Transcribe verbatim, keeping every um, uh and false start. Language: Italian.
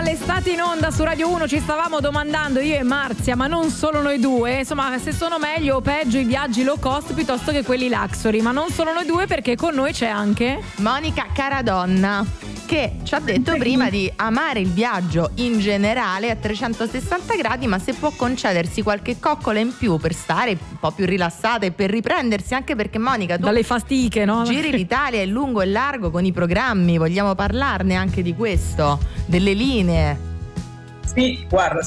L'estate in onda su Radio uno ci stavamo domandando io e Marzia, ma non solo noi due, insomma, se sono meglio o peggio i viaggi low cost piuttosto che quelli luxury, ma non solo noi due, perché con noi c'è anche Monica Caradonna, che ci ha detto prima di amare il viaggio in generale a trecentosessanta gradi, ma se può concedersi qualche coccola in più per stare un po' più rilassata e per riprendersi, anche perché Monica, tu dalle fatiche, no? Giri l'Italia in lungo e largo con i programmi, vogliamo parlarne anche di questo, delle linee? Sì, guarda,